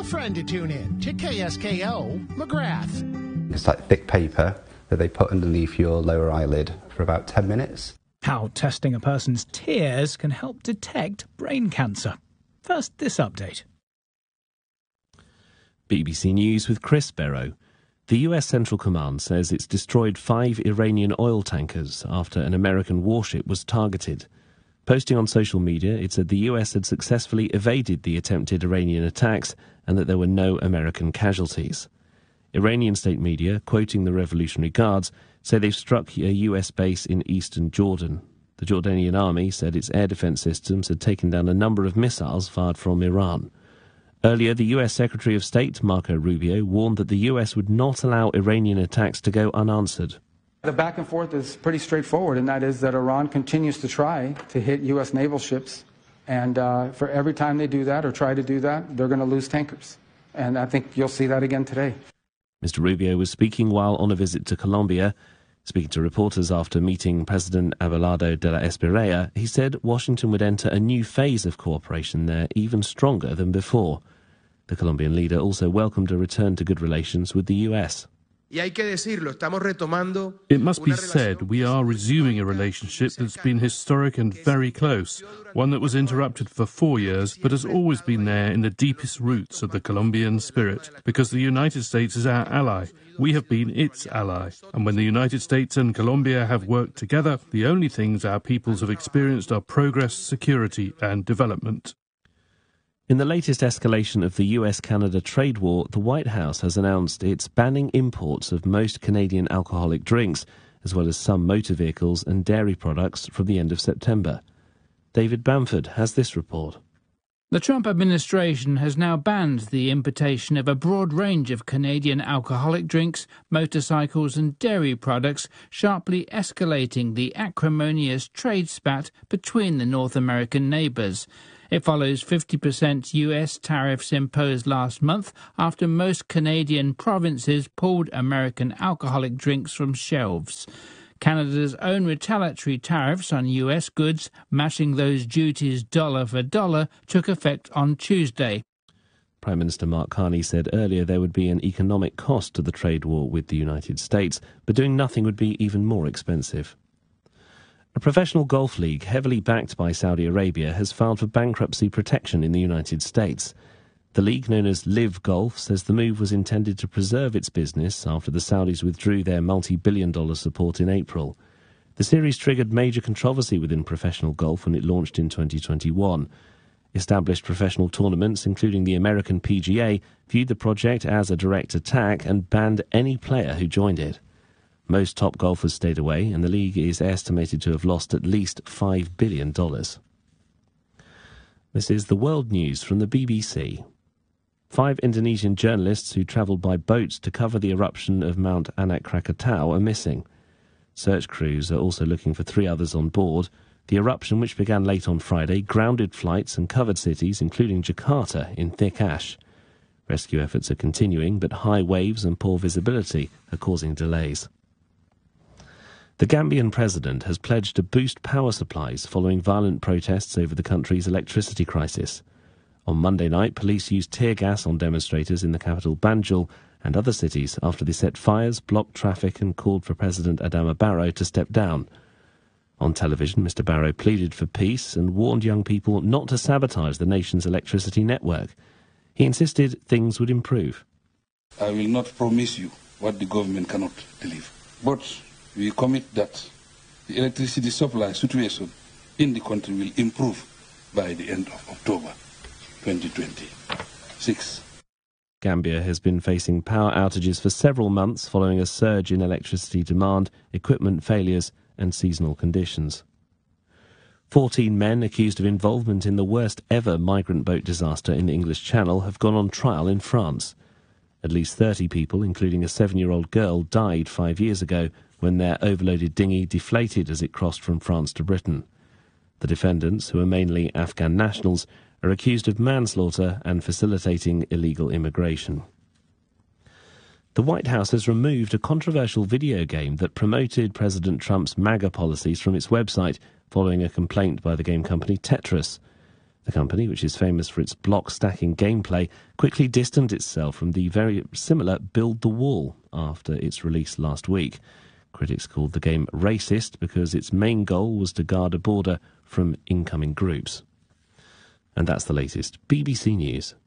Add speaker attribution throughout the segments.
Speaker 1: friend to tune in to KSKO McGrath.
Speaker 2: It's like thick paper that they put underneath your lower eyelid for about 10 minutes.
Speaker 3: How testing a person's tears can help detect brain cancer. First, this update.
Speaker 4: BBC News with Chris Barrow. The US Central Command says it's destroyed 5 Iranian oil tankers after an American warship was targeted. Posting on social media, it said the US had successfully evaded the attempted Iranian attacks and that there were no American casualties. Iranian state media, quoting the Revolutionary Guards, say they've struck a US base in eastern Jordan. The Jordanian army said its air defense systems had taken down a number of missiles fired from Iran. Earlier, the US Secretary of State, Marco Rubio, warned that the US would not allow Iranian attacks to go unanswered.
Speaker 5: The back and forth is pretty straightforward, and that is that Iran continues to try to hit U.S. naval ships. And for every time they do that or try to do that, they're going to lose tankers. And I think you'll see that again today.
Speaker 4: Mr. Rubio was speaking while on a visit to Colombia. Speaking to reporters after meeting President Abelardo de la Espriella, he said Washington would enter a new phase of cooperation there, even stronger than before. The Colombian leader also welcomed a return to good relations with the US.
Speaker 6: It must be said, we are resuming a relationship that's been historic and very close, one that was interrupted for 4 years, but has always been there in the deepest roots of the Colombian spirit, because the United States is our ally. We have been its ally. And when the United States and Colombia have worked together, the only things our peoples have experienced are progress, security and development.
Speaker 4: In the latest escalation of the US-Canada trade war, the White House has announced it's banning imports of most Canadian alcoholic drinks, as well as some motor vehicles and dairy products from the end of September. David Bamford has this report.
Speaker 7: The Trump administration has now banned the importation of a broad range of Canadian alcoholic drinks, motorcycles and dairy products, sharply escalating the acrimonious trade spat between the North American neighbours. It follows 50% US tariffs imposed last month after most Canadian provinces pulled American alcoholic drinks from shelves. Canada's own retaliatory tariffs on US goods, matching those duties dollar for dollar, took effect on Tuesday.
Speaker 4: Prime Minister Mark Carney said earlier there would be an economic cost to the trade war with the United States, but doing nothing would be even more expensive. A professional golf league heavily backed by Saudi Arabia has filed for bankruptcy protection in the United States. The league, known as Live Golf, says the move was intended to preserve its business after the Saudis withdrew their multi-billion-dollar support in April. The series triggered major controversy within professional golf when it launched in 2021. Established professional tournaments, including the American PGA, viewed the project as a direct attack and banned any player who joined it. Most top golfers stayed away, and the league is estimated to have lost at least $5 billion. This is the world news from the BBC. 5 Indonesian journalists who travelled by boat to cover the eruption of Mount Anak Krakatau are missing. Search crews are also looking for 3 others on board. The eruption, which began late on Friday, grounded flights and covered cities, including Jakarta, in thick ash. Rescue efforts are continuing, but high waves and poor visibility are causing delays. The Gambian president has pledged to boost power supplies following violent protests over the country's electricity crisis. On Monday night, police used tear gas on demonstrators in the capital Banjul and other cities after they set fires, blocked traffic and called for President Adama Barrow to step down. On television, Mr. Barrow pleaded for peace and warned young people not to sabotage the nation's electricity network. He insisted things would improve.
Speaker 8: I will not promise you what the government cannot deliver, but we commit that the electricity supply situation in the country will improve by the end of October 2026.
Speaker 4: Gambia has been facing power outages for several months following a surge in electricity demand, equipment failures and seasonal conditions. 14 men accused of involvement in the worst ever migrant boat disaster in the English Channel have gone on trial in France. At least 30 people, including a 7-year-old girl, died 5 years ago when their overloaded dinghy deflated as it crossed from France to Britain. The defendants, who are mainly Afghan nationals, are accused of manslaughter and facilitating illegal immigration. The White House has removed a controversial video game that promoted President Trump's MAGA policies from its website following a complaint by the game company Tetris. The company, which is famous for its block-stacking gameplay, quickly distanced itself from the very similar Build the Wall after its release last week. Critics called the game racist because its main goal was to guard a border from incoming groups. And that's the latest. BBC News.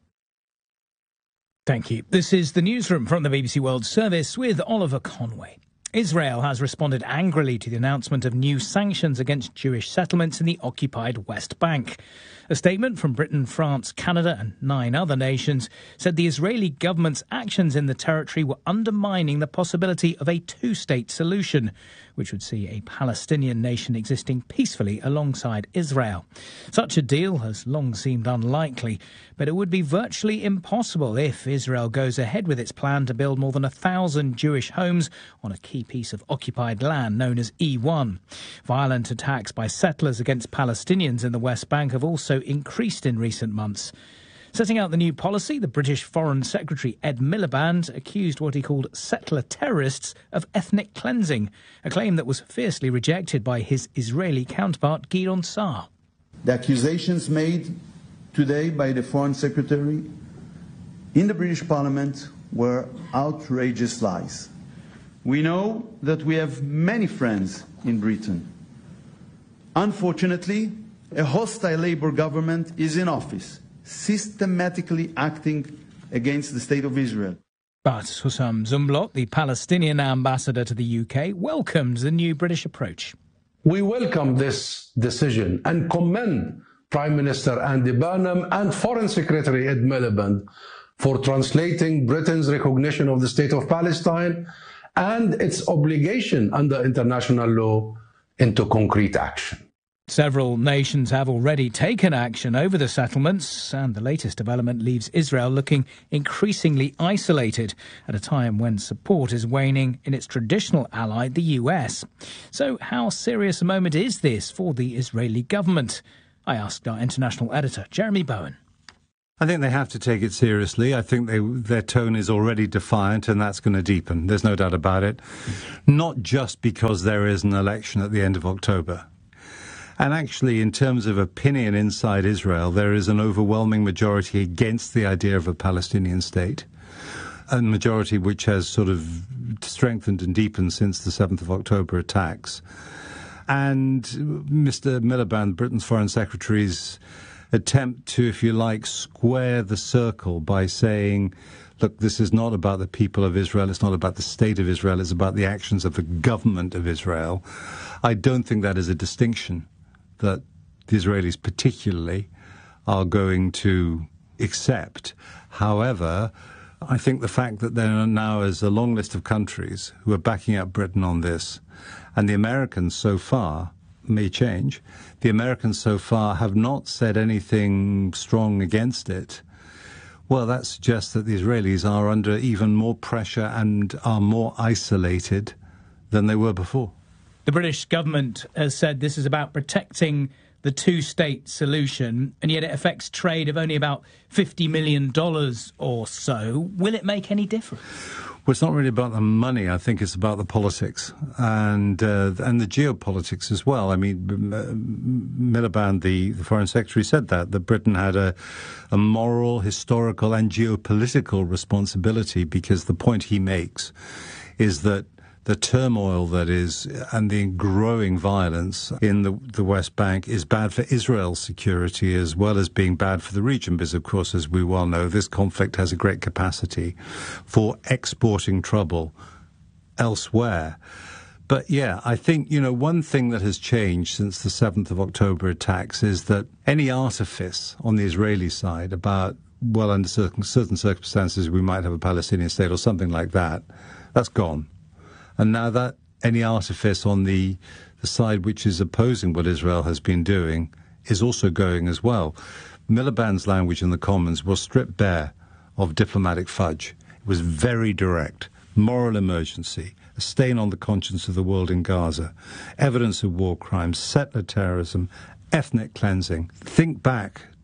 Speaker 3: Thank you. This is the newsroom from the BBC World Service with Oliver Conway. Israel has responded angrily to the announcement of new sanctions against Jewish settlements in the occupied West Bank. A statement from Britain, France, Canada and 9 other nations said the Israeli government's actions in the territory were undermining the possibility of a two-state solution, which would see a Palestinian nation existing peacefully alongside Israel. Such a deal has long seemed unlikely, but it would be virtually impossible if Israel goes ahead with its plan to build more than 1,000 Jewish homes on a key piece of occupied land known as E1. Violent attacks by settlers against Palestinians in the West Bank have also increased in recent months. Setting out the new policy, the British Foreign Secretary Ed Miliband accused what he called settler terrorists of ethnic cleansing, a claim that was fiercely rejected by his Israeli counterpart Gideon Saar.
Speaker 9: The accusations made today by the Foreign Secretary in the British Parliament were outrageous lies. We know that we have many friends in Britain. Unfortunately, a hostile Labour government is in office, systematically acting against the State of Israel.
Speaker 3: But Hussam Zumblot, the Palestinian ambassador to the UK, welcomes the new British approach.
Speaker 10: We welcome this decision and commend Prime Minister Andy Burnham and Foreign Secretary Ed Miliband for translating Britain's recognition of the State of Palestine and its obligation under international law into concrete action.
Speaker 3: Several nations have already taken action over the settlements, and the latest development leaves Israel looking increasingly isolated at a time when support is waning in its traditional ally, the US. So how serious a moment is this for the Israeli government? I asked our international editor, Jeremy Bowen.
Speaker 11: I think they have to take it seriously. I think their tone is already defiant, and that's going to deepen. There's no doubt about it. Not just because there is an election at the end of October. And actually, in terms of opinion inside Israel, there is an overwhelming majority against the idea of a Palestinian state, a majority which has sort of strengthened and deepened since the 7th of October attacks. And Mr. Miliband, Britain's Foreign Secretary's attempt to, if you like, square the circle by saying, look, this is not about the people of Israel, it's not about the state of Israel, it's about the actions of the government of Israel. I don't think that is a distinction that the Israelis particularly are going to accept. However, I think the fact that there now is a long list of countries who are backing up Britain on this, and the Americans so far, may change, the Americans so far have not said anything strong against it, well, that suggests that the Israelis are under even more pressure and are more isolated than they were before.
Speaker 3: The British government has said this is about protecting the two-state solution, and yet it affects trade of only about $50 million or so. Will it make any difference?
Speaker 11: Well, it's not really about the money. I think it's about the politics and the geopolitics as well. I mean, Miliband, the Foreign Secretary, said that Britain had a moral, historical and geopolitical responsibility, because the point he makes is that the turmoil that is and the growing violence in the West Bank is bad for Israel's security as well as being bad for the region, because, of course, as we well know, this conflict has a great capacity for exporting trouble elsewhere. But, yeah, I think, one thing that has changed since the 7th of October attacks is that any artifice on the Israeli side about, well, under certain circumstances we might have a Palestinian state or something like that, that's gone. And now that any artifice on the side which is opposing what Israel has been doing is also going as well. Miliband's language in the Commons was stripped bare of diplomatic fudge. It was very direct. Moral emergency, a stain on the conscience of the world in Gaza, evidence of war crimes, settler terrorism, ethnic cleansing. Think back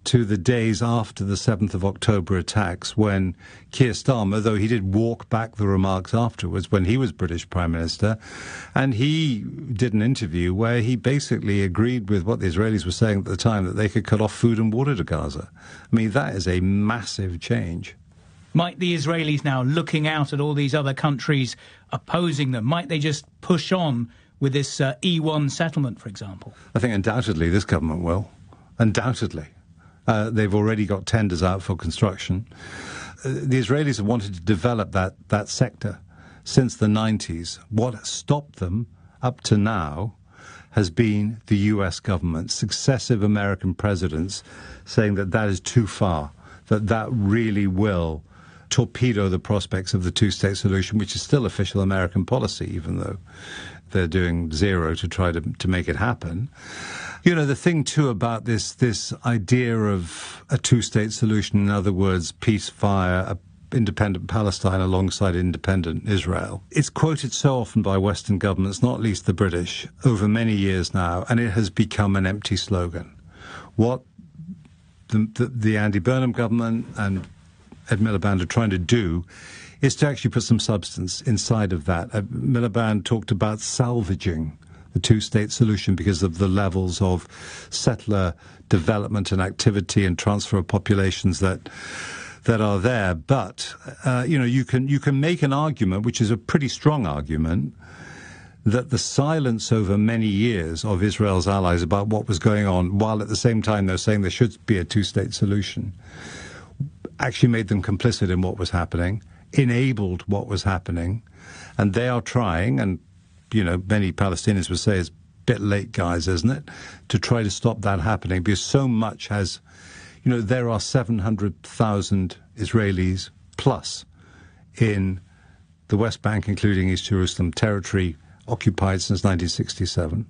Speaker 11: to the days after the 7th of October attacks, when Keir Starmer, though he did walk back the remarks afterwards when he was British Prime Minister, and he did an interview where he basically agreed with what the Israelis were saying at the time, that they could cut off food and water to Gaza. I mean, that is a massive change.
Speaker 3: Might the Israelis now, looking out at all these other countries opposing them, might they just push on with this E1 settlement, for example? I
Speaker 11: think undoubtedly this government will. Undoubtedly. They've already got tenders out for construction. The Israelis have wanted to develop that sector since the 90s. What stopped them up to now has been the US government, successive American presidents saying that that is too far, that really will torpedo the prospects of the two-state solution, which is still official American policy, even though they're doing zero to try to make it happen. You know, the thing, too, about this idea of a two-state solution, in other words, peace via independent Palestine alongside independent Israel, it's quoted so often by Western governments, not least the British, over many years now, and it has become an empty slogan. What the Andy Burnham government and Ed Miliband are trying to do is to actually put some substance inside of that. Miliband talked about salvaging the two-state solution because of the levels of settler development and activity and transfer of populations that are there. But you can make an argument, which is a pretty strong argument, that the silence over many years of Israel's allies about what was going on, while at the same time they're saying there should be a two-state solution, actually made them complicit in what was happening, enabled what was happening, and they are trying, and many Palestinians would say it's a bit late, guys, isn't it, to try to stop that happening, because so much has, there are 700,000 Israelis plus in the West Bank, including East Jerusalem, territory occupied since 1967.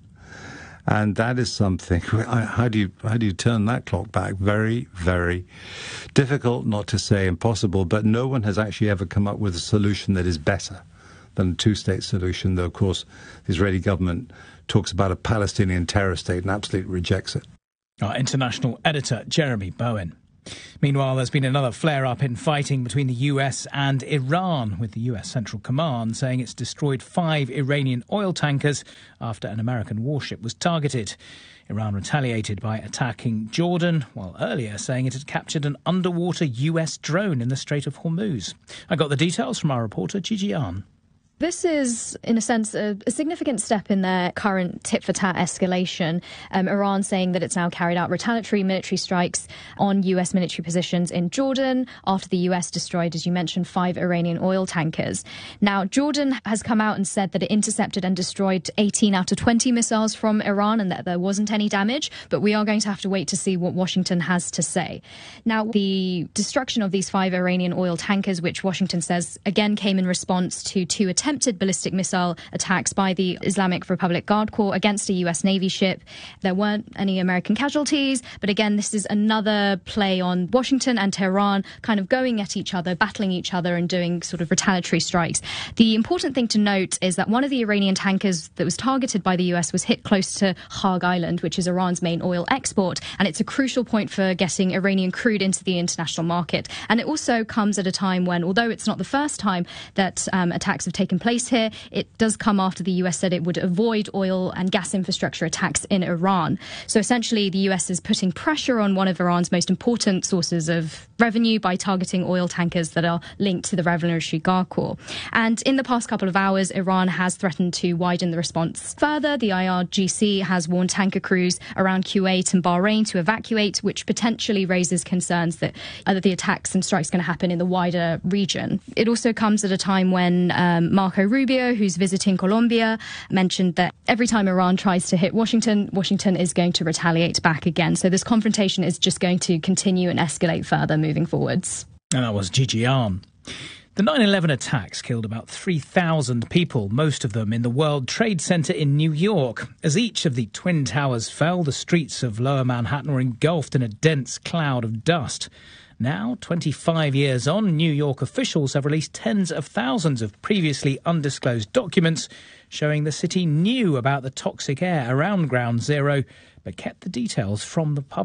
Speaker 11: And that is something, how do you turn that clock back? Very, very difficult, not to say impossible, but no one has actually ever come up with a solution that is better than a two-state solution, though, of course, the Israeli government talks about a Palestinian terror state and absolutely rejects it.
Speaker 3: Our international editor, Jeremy Bowen. Meanwhile, there's been another flare-up in fighting between the US and Iran, with the US Central Command saying it's destroyed 5 Iranian oil tankers after an American warship was targeted. Iran retaliated by attacking Jordan, while earlier saying it had captured an underwater US drone in the Strait of Hormuz. I got the details from our reporter, Gigi Ahn.
Speaker 12: This is, in a sense, a significant step in their current tit-for-tat escalation. Iran saying that it's now carried out retaliatory military strikes on US military positions in Jordan after the US destroyed, as you mentioned, 5 Iranian oil tankers. Now, Jordan has come out and said that it intercepted and destroyed 18 out of 20 missiles from Iran and that there wasn't any damage, but we are going to have to wait to see what Washington has to say. Now, the destruction of these 5 Iranian oil tankers, which Washington says, again, came in response to 2 attempted ballistic missile attacks by the Islamic Republic Guard Corps against a US Navy ship. There weren't any American casualties, but again, this is another play on Washington and Tehran kind of going at each other, battling each other and doing sort of retaliatory strikes. The important thing to note is that one of the Iranian tankers that was targeted by the US was hit close to Kharg Island, which is Iran's main oil export, and it's a crucial point for getting Iranian crude into the international market. And it also comes at a time when, although it's not the first time that attacks have taken place here, it does come after the US said it would avoid oil and gas infrastructure attacks in Iran. So essentially, the US is putting pressure on one of Iran's most important sources of revenue by targeting oil tankers that are linked to the Revolutionary Guard Corps. And in the past couple of hours, Iran has threatened to widen the response further. The IRGC has warned tanker crews around Kuwait and Bahrain to evacuate, which potentially raises concerns that the attacks and strikes are going to happen in the wider region. It also comes at a time when Marco Rubio, who's visiting Colombia, mentioned that every time Iran tries to hit Washington, Washington is going to retaliate back again. So this confrontation is just going to continue and escalate further moving forwards.
Speaker 3: And that was Gigi Ahn. The 9/11 attacks killed about 3,000 people, most of them in the World Trade Center in New York. As each of the Twin Towers fell, the streets of Lower Manhattan were engulfed in a dense cloud of dust. Now, 25 years on, New York officials have released tens of thousands of previously undisclosed documents showing the city knew about the toxic air around Ground Zero, but kept the details from the public.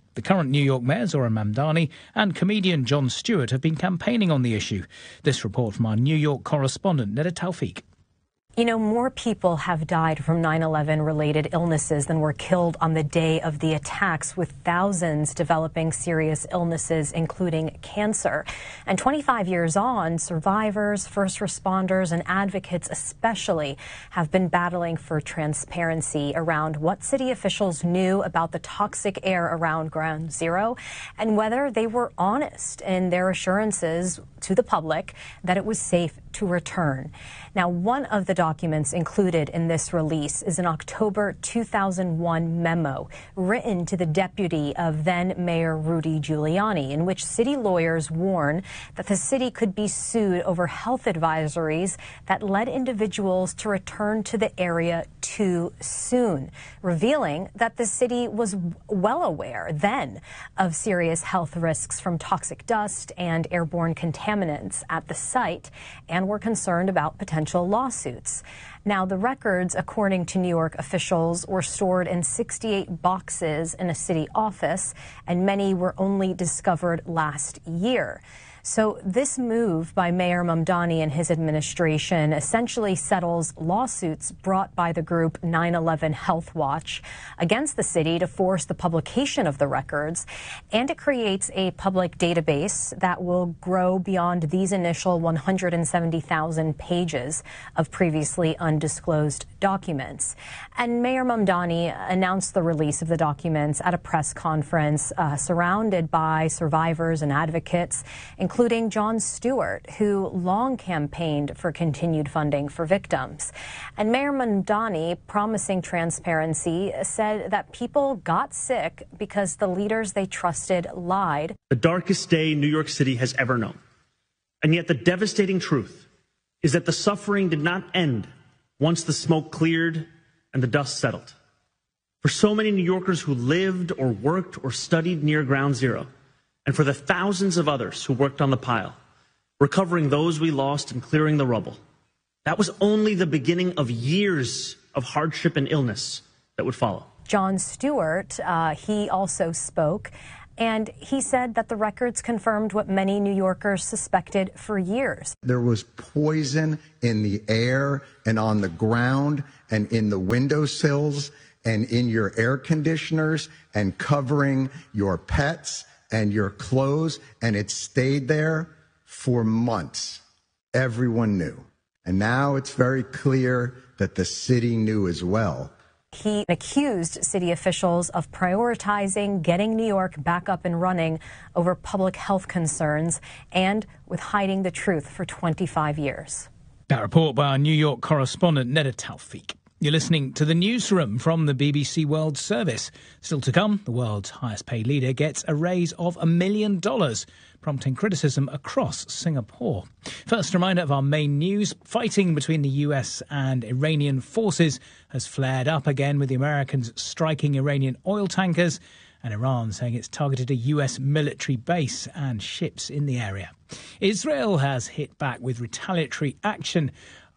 Speaker 3: The current New York Mayor, Zohran Mamdani, and comedian Jon Stewart have been campaigning on the issue. This report from our New York correspondent, Neda Tawfiq.
Speaker 13: You know, more people have died from 9/11 related illnesses than were killed on the day of the attacks, with thousands developing serious illnesses, including cancer. And 25 years on, survivors, first responders, and advocates especially have been battling for transparency around what city officials knew about the toxic air around Ground Zero and whether they were honest in their assurances to the public that it was safe to return. Now, one of the documents included in this release is an October 2001 memo written to the deputy of then Mayor Rudy Giuliani, in which city lawyers warn that the city could be sued over health advisories that led individuals to return to the area too soon, revealing that the city was well aware then of serious health risks from toxic dust and airborne contaminants at the site and were concerned about potential lawsuits. Now, the records, according to New York officials, were stored in 68 boxes in a city office, and many were only discovered last year. So this move by Mayor Mamdani and his administration essentially settles lawsuits brought by the group 9/11 Health Watch against the city to force the publication of the records, and it creates a public database that will grow beyond these initial 170,000 pages of previously undisclosed documents. And Mayor Mamdani announced the release of the documents at a press conference surrounded by survivors and advocates, including Jon Stewart, who long campaigned for continued funding for victims. And Mayor Mamdani, promising transparency, said that people got sick because the leaders they trusted lied.
Speaker 14: The darkest day New York City has ever known. And yet the devastating truth is that the suffering did not end once the smoke cleared and the dust settled. For so many New Yorkers who lived or worked or studied near Ground Zero, and for the thousands of others who worked on the pile, recovering those we lost and clearing the rubble, that was only the beginning of years of hardship and illness that would follow.
Speaker 13: Jon Stewart, he also spoke, and he said that the records confirmed what many New Yorkers suspected for years.
Speaker 15: There was poison in the air and on the ground and in the windowsills and in your air conditioners and covering your pets and your clothes, and it stayed there for months. Everyone knew. And now it's very clear that the city knew as well.
Speaker 13: He accused city officials of prioritizing getting New York back up and running over public health concerns and with hiding the truth for 25 years.
Speaker 3: That report by our New York correspondent, Neda Tawfiq. You're listening to the newsroom from the BBC World Service. Still to come, the world's highest paid leader gets a raise of $1 million, prompting criticism across Singapore. First, a reminder of our main news. Fighting between the US and Iranian forces has flared up again, with the Americans striking Iranian oil tankers and Iran saying it's targeted a US military base and ships in the area. Israel has hit back with retaliatory action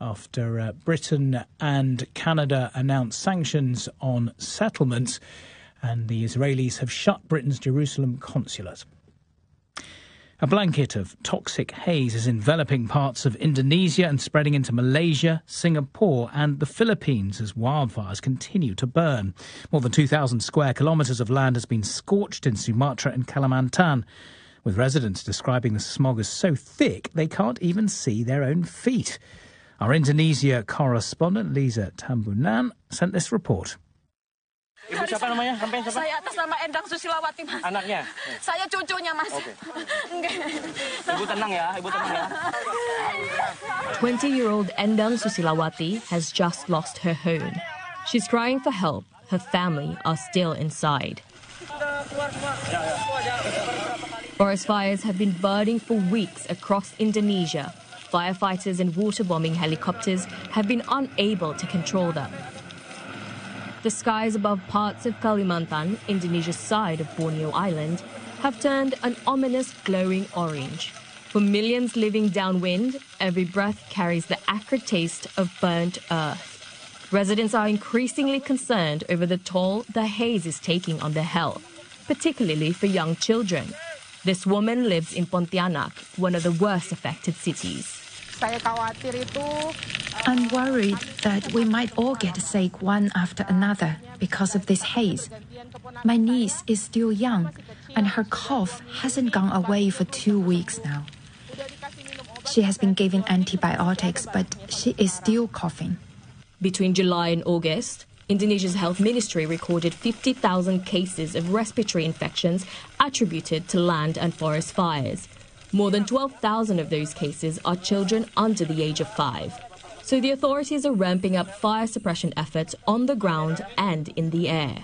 Speaker 3: after Britain and Canada announced sanctions on settlements, and the Israelis have shut Britain's Jerusalem consulate. A blanket of toxic haze is enveloping parts of Indonesia and spreading into Malaysia, Singapore and the Philippines as wildfires continue to burn. More than 2,000 square kilometres of land has been scorched in Sumatra and Kalimantan, with residents describing the smog as so thick they can't even see their own feet. Our Indonesia correspondent, Lisa Tambunan, sent this report.
Speaker 16: Ibu siapa namanya? Saya atas nama Endang Susilawati, Mas. Anaknya? Saya cucunya, Mas. Oke. Ibu tenang ya, Ibu tenang ya.
Speaker 17: 20-year-old Endang Susilawati has just lost her home. She's crying for help. Her family are still inside. Forest fires have been burning for weeks across Indonesia. Firefighters and water-bombing helicopters have been unable to control them. The skies above parts of Kalimantan, Indonesia's side of Borneo Island, have turned an ominous glowing orange. For millions living downwind, every breath carries the acrid taste of burnt earth. Residents are increasingly concerned over the toll the haze is taking on their health. particularly for young children. This woman lives in Pontianak, one of the worst affected cities.
Speaker 18: I'm worried that we might all get sick one after another because of this haze. My niece is still young, and her cough hasn't gone away for 2 weeks now. She has been given antibiotics, but she is still coughing.
Speaker 17: Between July and August, Indonesia's health ministry recorded 50,000 cases of respiratory infections attributed to land and forest fires. More than 12,000 of those cases are children under the age of 5. So the authorities are ramping up fire suppression efforts on the ground and in the air.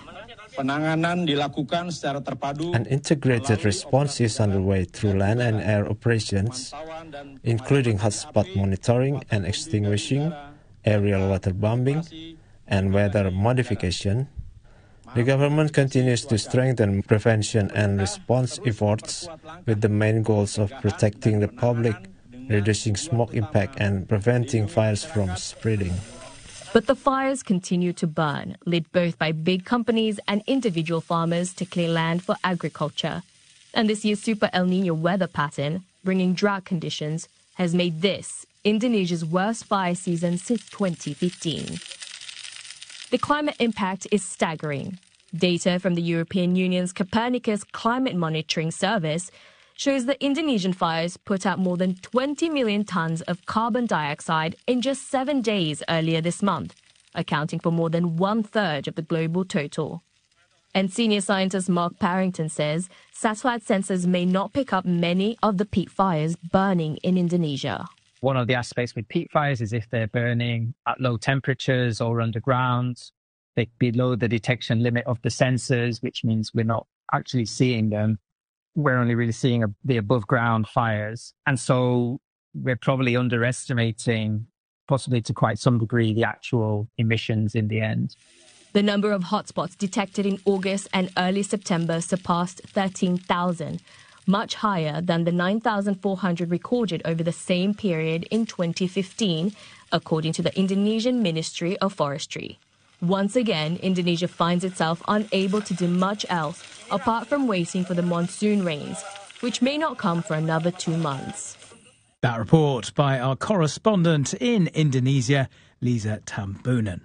Speaker 19: An integrated response is underway through land and air operations, including hotspot monitoring and extinguishing, aerial waterbombing, and weather modification. The government continues to strengthen prevention and response efforts with the main goals of protecting the public, reducing smoke impact, and preventing fires from spreading.
Speaker 17: But the fires continue to burn, lit both by big companies and individual farmers to clear land for agriculture. And this year's Super El Niño weather pattern, bringing drought conditions, has made this Indonesia's worst fire season since 2015. The climate impact is staggering. Data from the European Union's Copernicus Climate Monitoring Service shows that Indonesian fires put out more than 20 million tons of carbon dioxide in just 7 days earlier this month, accounting for more than 1/3 of the global total. And senior scientist Mark Parrington says satellite sensors may not pick up many of the peat fires burning in Indonesia.
Speaker 20: One of the aspects with peat fires is if they're burning at low temperatures or underground, they're below the detection limit of the sensors, which means we're not actually seeing them. We're only really seeing the above ground fires. And so we're probably underestimating, possibly to quite some degree, the actual emissions in the end.
Speaker 17: The number of hotspots detected in August and early September surpassed 13,000. Much higher than the 9,400 recorded over the same period in 2015, according to the Indonesian Ministry of Forestry. Once again, Indonesia finds itself unable to do much else apart from waiting for the monsoon rains, which may not come for another 2 months.
Speaker 3: That report by our correspondent in Indonesia, Lisa Tambunan.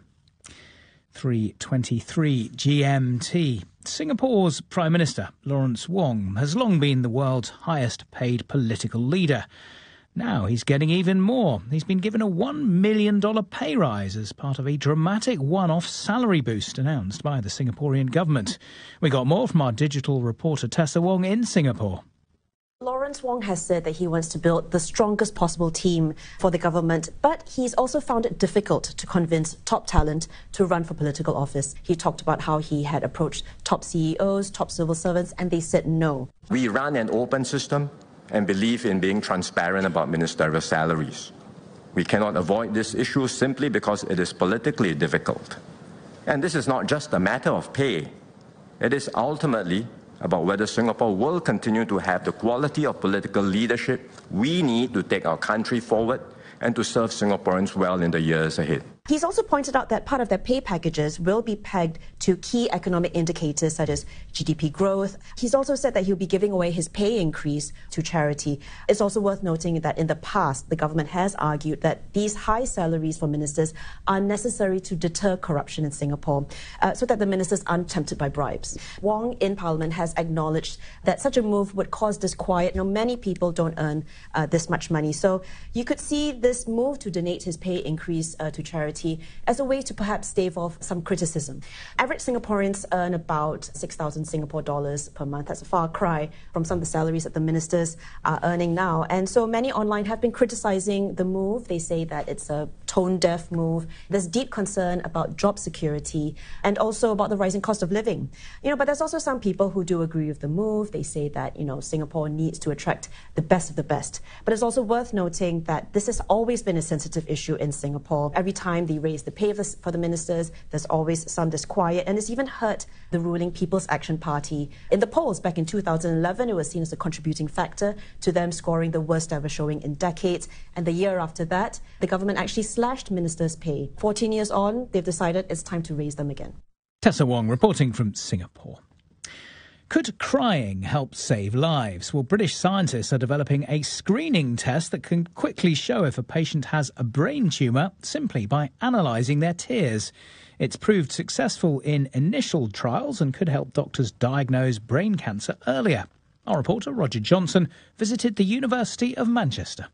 Speaker 3: 3:23 GMT. Singapore's Prime Minister, Lawrence Wong, has long been the world's highest paid political leader. Now he's getting even more. He's been given a $1 million pay rise as part of a dramatic one-off salary boost announced by the Singaporean government. We got more from our digital reporter Tessa Wong in Singapore.
Speaker 21: Lawrence Wong has said that he wants to build the strongest possible team for the government, but he's also found it difficult to convince top talent to run for political office. He talked about how he had approached top CEOs, top civil servants, and they said no.
Speaker 22: We run an open system and believe in being transparent about ministerial salaries. We cannot avoid this issue simply because it is politically difficult. And this is not just a matter of pay. It is ultimately about whether Singapore will continue to have the quality of political leadership we need to take our country forward and to serve Singaporeans well in the years ahead.
Speaker 21: He's also pointed out that part of their pay packages will be pegged to key economic indicators such as GDP growth. He's also said that he'll be giving away his pay increase to charity. It's also worth noting that in the past, the government has argued that these high salaries for ministers are necessary to deter corruption in Singapore, so that the ministers aren't tempted by bribes. Wong in Parliament has acknowledged that such a move would cause disquiet. Many people don't earn this much money. So you could see this move to donate his pay increase to charity as a way to perhaps stave off some criticism. Average Singaporeans earn about 6,000 Singapore dollars per month. That's a far cry from some of the salaries that the ministers are earning now. And so many online have been criticizing the move. They say that it's a tone-deaf move. There's deep concern about job security and also about the rising cost of living. But there's also some people who do agree with the move. They say that, Singapore needs to attract the best of the best. But it's also worth noting that this has always been a sensitive issue in Singapore. Every time they raise the pay for the ministers, there's always some disquiet, and it's even hurt the ruling People's Action Party. In the polls back in 2011, it was seen as a contributing factor to them scoring the worst ever showing in decades. And the year after that, the government actually slashed ministers' pay. 14 years on, they've decided it's time to raise them again.
Speaker 3: Tessa Wong reporting from Singapore. Could crying help save lives? Well, British scientists are developing a screening test that can quickly show if a patient has a brain tumour simply by analysing their tears. It's proved successful in initial trials and could help doctors diagnose brain cancer earlier. Our reporter, Roger Johnson, visited the University of Manchester.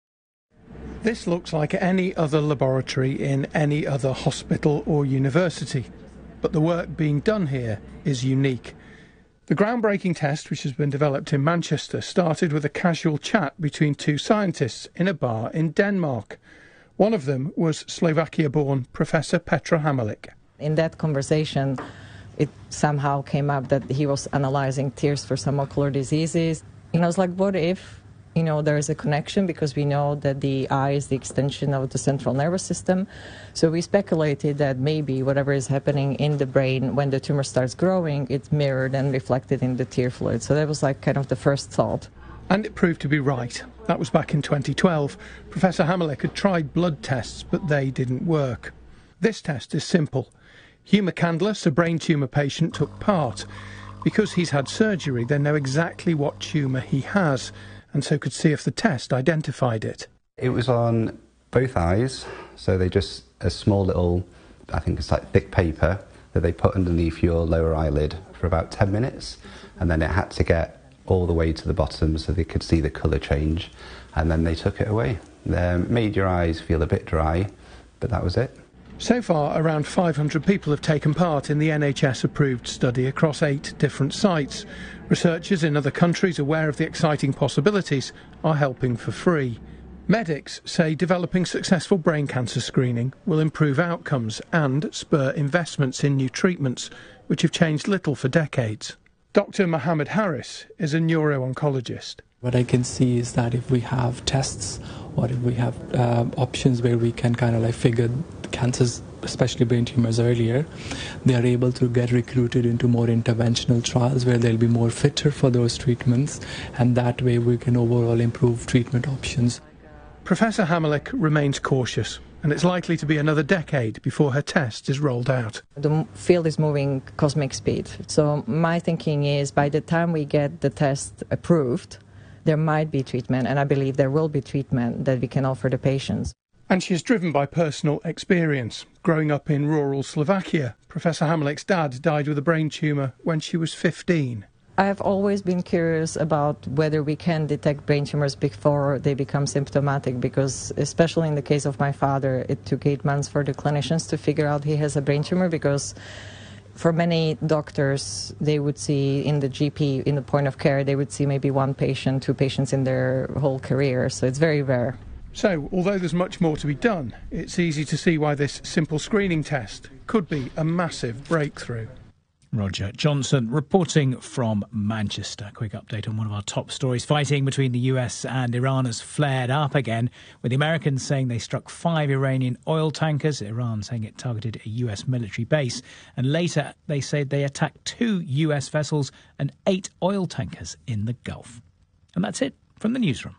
Speaker 1: This looks like any other laboratory in any other hospital or university, but the work being done here is unique. The groundbreaking test, which has been developed in Manchester, started with a casual chat between two scientists in a bar in Denmark. One of them was Slovakia-born Professor Petra Hamerlik.
Speaker 2: In that conversation, it somehow came up that he was analysing tears for some ocular diseases. And I was like, what if, there is a connection, because we know that the eye is the extension of the central nervous system. So we speculated that maybe whatever is happening in the brain when the tumor starts growing, it's mirrored and reflected in the tear fluid. So that was like kind of the first thought.
Speaker 1: And it proved to be right. That was back in 2012. Professor Hamerlik had tried blood tests, but they didn't work. This test is simple. Hugh McCandless, a brain tumour patient, took part. Because he's had surgery, they know exactly what tumour he has, and so could see if the test identified it.
Speaker 23: It was on both eyes, so they just, a small little, I think it's like thick paper, that they put underneath your lower eyelid for about 10 minutes, and then it had to get all the way to the bottom so they could see the colour change, and then they took it away. They made your eyes feel a bit dry, but that was it.
Speaker 1: So far, around 500 people have taken part in the NHS-approved study across 8 different sites. Researchers in other countries, aware of the exciting possibilities, are helping for free. Medics say developing successful brain cancer screening will improve outcomes and spur investments in new treatments, which have changed little for decades. Dr. Mohammed Harris is a neuro-oncologist.
Speaker 24: What I can see is that if we have tests, or if we have options where we can kind of figure cancers, especially brain tumors, earlier, they are able to get recruited into more interventional trials where they'll be more fitter for those treatments, and that way we can overall improve treatment options.
Speaker 1: Professor Hamerlik remains cautious, and it's likely to be another decade before her test is rolled out.
Speaker 2: The field is moving cosmic speed, so my thinking is by the time we get the test approved, there might be treatment, and I believe there will be treatment that we can offer the patients.
Speaker 1: And she is driven by personal experience. Growing up in rural Slovakia, Professor Hamerlik's dad died with a brain tumour when she was 15.
Speaker 2: I have always been curious about whether we can detect brain tumors before they become symptomatic, because especially in the case of my father, it took 8 months for the clinicians to figure out he has a brain tumor, because for many doctors, they would see in the GP, in the point of care, they would see maybe 1 patient, 2 patients in their whole career, so it's very rare.
Speaker 1: So, although there's much more to be done, it's easy to see why this simple screening test could be a massive breakthrough.
Speaker 3: Roger Johnson reporting from Manchester. Quick update on one of our top stories. Fighting between the US and Iran has flared up again, with the Americans saying they struck 5 Iranian oil tankers, Iran saying it targeted a US military base, and later they said they attacked 2 US vessels and 8 oil tankers in the Gulf. And that's it from the newsroom.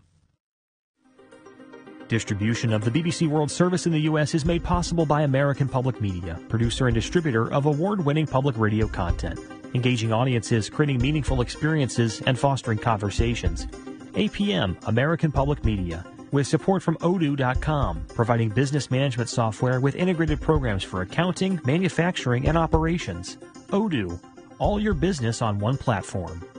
Speaker 25: Distribution of the BBC World Service in the U.S. is made possible by American Public Media, producer and distributor of award-winning public radio content, engaging audiences, creating meaningful experiences, and fostering conversations. APM, American Public Media, with support from Odoo.com, providing business management software with integrated programs for accounting, manufacturing, and operations. Odoo, all your business on one platform.